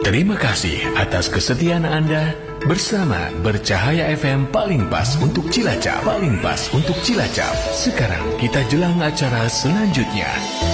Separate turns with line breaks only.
Terima kasih atas kesetiaan Anda bersama Bercahaya FM paling pas untuk Cilacap. Paling pas untuk Cilacap. Sekarang kita jelang acara selanjutnya.